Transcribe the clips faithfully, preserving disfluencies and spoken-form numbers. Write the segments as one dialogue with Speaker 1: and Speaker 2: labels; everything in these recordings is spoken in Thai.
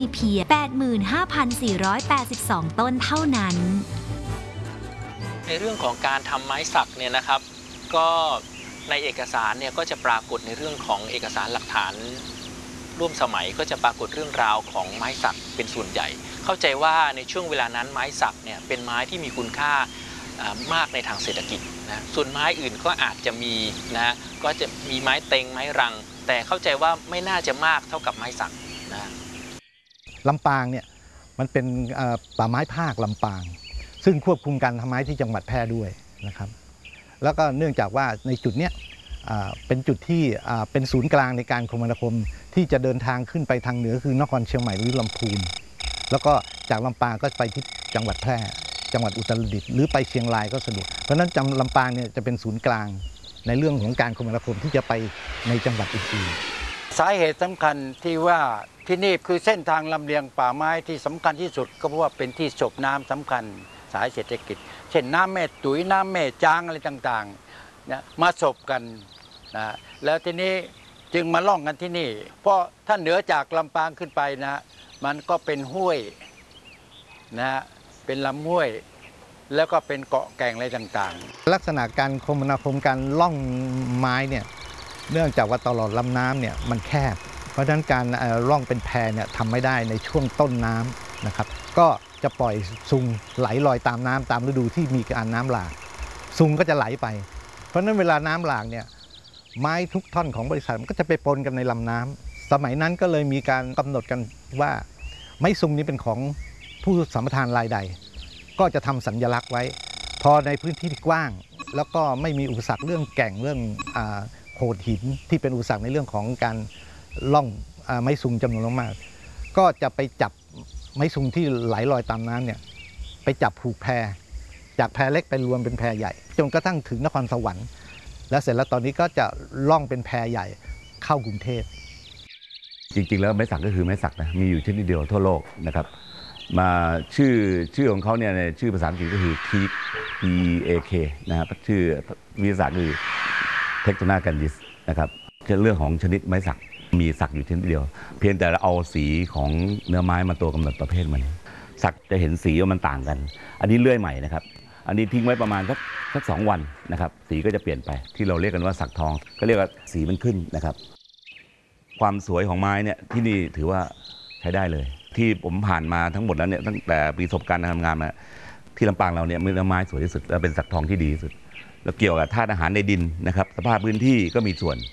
Speaker 1: มีเพียง แปดหมื่นห้าพันสี่ร้อยแปดสิบสอง ต้นเท่านั้น
Speaker 2: ในเรื่องของการทำไม้สักเนี่ยนะครับก็ในเอกสารเนี่ยก็จะปรากฏในเรื่องของเอกสารหลักฐานร่วมสมัยก็จะปรากฏเรื่องราวของไม้สักเป็นส่วนใหญ่เข้าใจว่าในช่วงเวลานั้นไม้สักเนี่ยเป็นไม้ที่มีคุณค่ามากในทางเศรษฐกิจนะส่วนไม้อื่นก็อาจจะมีนะก็จะมีไม้เต็งไม้รังแต่เข้าใจว่าไม่น่าจะมากเท่ากับไม้สักนะ
Speaker 3: ลำปางเนี่ยมันเป็นป่าไม้ภาคลำปางซึ่งควบคุมการทำไม้ที่จังหวัดแพร่ด้วยนะครับแล้วก็เนื่องจากว่าในจุดนี้เป็นจุดที่เป็นศูนย์กลางในการคมนาคมที่จะเดินทางขึ้นไปทางเหนือคือนครเชียงใหม่หรือลำพูนแล้วก็จากลำปางก็ไปที่จังหวัดแพร่จังหวัดอุตรดิตถ์หรือไปเชียงรายก็สะดวกเพราะฉะนั้นจังลำปางเนี่ยจะเป็นศูนย์กลางในเรื่องของการคมนาคมที่จะไปในจังหวัดอื่น
Speaker 4: ๆสาเหตุสำคัญที่ว่าที่นี่คือเส้นทางลำเลียงป่าไม้ที่สำคัญที่สุดก็เพราะว่าเป็นที่สูบน้ำสำคัญสายเศรษฐกิจเช่นน้ำแม่ตุ๋ยน้ำแม่จางอะไรต่างๆนะมาสบกันนะแล้วทีนี้จึงมาล่องกันที่นี่เพราะถ้าเหนือจากลำปางขึ้นไปนะมันก็เป็นห้วยนะเป็นลำห้วยแล้วก็เป็นเกาะแก่งอะไรต่าง
Speaker 3: ๆลักษณะการคมนาคมการล่องไม้เนี่ยเนื่องจากว่าตลอดลำน้ำเนี่ยมันแคบเพราะฉะนั้นการล่องเป็นแพเนี่ยทำไม่ได้ในช่วงต้นน้ำนะครับก็จะปล่อยซุงไหลลอยตามน้ำตามฤดูที่มีการน้ำหลากซุงก็จะไหลไปเพราะฉะนั้นเวลาน้ำหลากเนี่ยไม้ทุกท่อนของบริษัทมันก็จะไปปนกันในลำน้ำสมัยนั้นก็เลยมีการกำหนดกันว่าไม้ซุงนี้เป็นของผู้สัมปทานรายใดก็จะทำสัญลักษณ์ไว้พอในพื้นที่ที่กว้างแล้วก็ไม่มีอุปสรรคเรื่องแก่งเรื่องโขดหินที่เป็นอุปสรรคในเรื่องของการล่องไม้ซุงจำนวนมากก็จะไปจับไม้ซุงที่ไหลลอยตามน้ำเนี่ยไปจับผูกแพจากแพเล็กไปรวมเป็นแพใหญ่จนกระทั่งถึงนครสวรรค์แล้วเสร็จแล้วตอนนี้ก็จะล่องเป็นแพใหญ่เข้ากรุงเทพ
Speaker 5: จริงๆแล้วไม้สักก็คือไม้สักนะมีอยู่ชนิดเดียวทั่วโลกนะครับมาชื่อชื่อของเขาเนี่ยชื่อภาษาอังกฤษก็คือ ที พี เอ เค นะครับชื่อวิทยาศาสตร์คือ Tectona grandis นะครับเรื่องของชนิดไม้สักมีสักอยู่ชนิดเดียวเพียงแต่เราเอาสีของเนื้อไม้มาตัวกำหนดประเภทมันสักจะเห็นสีว่ามันต่างกันอันนี้เลื่อยใหม่นะครับอันนี้ทิ้งไว้ประมาณสักสักสองวันนะครับสีก็จะเปลี่ยนไปที่เราเรียกกันว่าสักทองก็เรียกว่าสีมันขึ้นนะครับความสวยของไม้เนี่ยที่นี่ถือว่าใช้ได้เลยที่ผมผ่านมาทั้งหมดแล้วเนี่ยตั้งแต่ประสบการณ์การทำงานมาที่ลำปางเราเนี่ยเนื้อไม้สวยที่สุดและเป็นสักทองที่ดีที่สุดแล้วเกี่ยวกับธาตุอาหารในดินนะครับสภาพพื้นที่ก็มีส่วน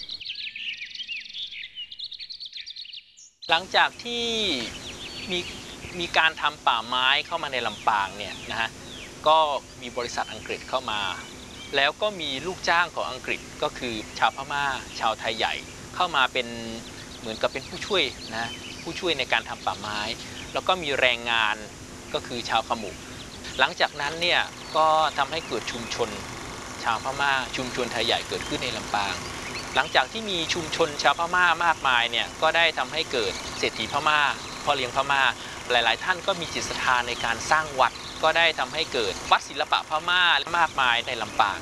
Speaker 2: หลังจากที่มีมีการทำป่าไม้เข้ามาในลำปางเนี่ยนะฮะก็มีบริษัทอังกฤษเข้ามาแล้วก็มีลูกจ้างของอังกฤษก็คือชาวพม่าชาวไทยใหญ่เข้ามาเป็นเหมือนกับเป็นผู้ช่วยนะผู้ช่วยในการทำป่าไม้แล้วก็มีแรงงานก็คือชาวขมุหลังจากนั้นเนี่ยก็ทำให้เกิดชุมชนชาวพม่าชุมชนไทยใหญ่เกิดขึ้นในลำปางหลังจากที่มีชุมชนชาวพม่ามากมายเนี่ยก็ได้ทำให้เกิดเศรษฐีพม่าพ่อเลี้ยงพม่าหลายๆท่านก็มีจิตศรัทธาในการสร้างวัดก็ได้ทำให้เกิดวัดศิลปะพม่ามากมายในลำปาง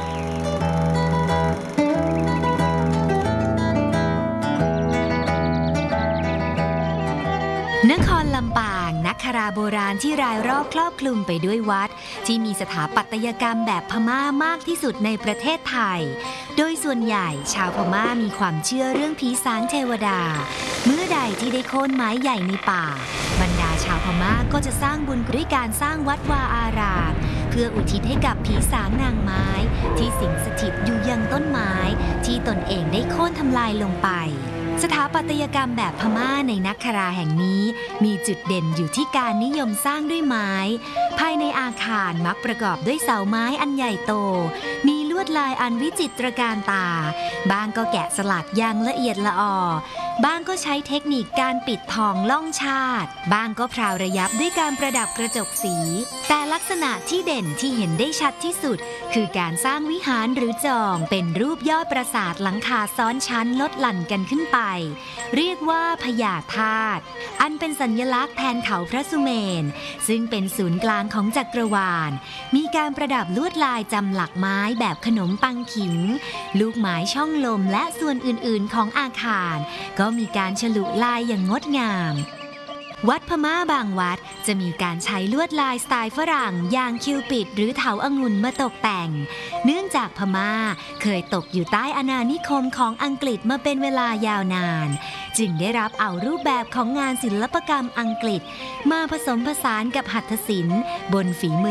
Speaker 1: นครลำปางนักคราโบราณที่รายรอบครอบคลุมไปด้วยวัดที่มีสถาปัตยกรรมแบบพม่ามากที่สุดในประเทศไทยโดยส่วนใหญ่ชาวพม่ามีความเชื่อเรื่องผีสางเทวดาเมื่อใดที่ได้โค่นไม้ใหญ่ในป่าบรรดาชาวพม่าก็จะสร้างบุญด้วยการสร้างวัดวาอารามเพื่ออุทิศให้กับผีสางนางไม้ที่สิงสถิตอยู่ยังต้นไม้ที่ตนเองได้โค่นทำลายลงไปสถาปัตยกรรมแบบพม่าในนักคราแห่งนี้มีจุดเด่นอยู่ที่การนิยมสร้างด้วยไม้ภายในอาคารมักประกอบด้วยเสาไม้อันใหญ่โตมีลวดลายอันวิจิตรการตาบางก็แกะสลักอย่างละเอียดละออบางก็ใช้เทคนิคการปิดทองล่องชาติบางก็พราวระยับด้วยการประดับกระจกสีแต่ลักษณะที่เด่นที่เห็นได้ชัดที่สุดคือการสร้างวิหารหรือจองเป็นรูปยอดปราสาทหลังคาซ้อนชั้นลดหลั่นกันขึ้นไปเรียกว่าพญาธาตุอันเป็นสัญลักษณ์แทนเขาพระสุเมนซึ่งเป็นศูนย์กลางของจักรวาลมีการประดับลวดลายจำหลักไม้แบบขนมปังขิงลูกไม้ช่องลมและส่วนอื่นๆของอาคารก็มีการฉลุลายอย่างงดงามวัดพม่าบางวัดจะมีการใช้ลวดลายสไตล์ฝรั่งอย่างคิวปิดหรือเถาองุ่นมาตกแต่ง เนื่องจากพม่าเคยตกอยู่ใต้อาณานิคมของอังกฤษมาเป็นเวลายาวนาน จึงได้รับเอารูปแบบของงานศิลปกรรมอังกฤษมาผสมผสานกับหัตถศิลป์บนฝีมือ